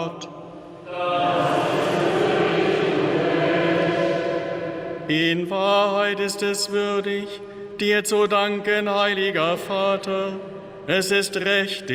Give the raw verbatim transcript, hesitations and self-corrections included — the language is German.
Gott. In Wahrheit ist es würdig, dir zu danken, heiliger Vater. Es ist recht,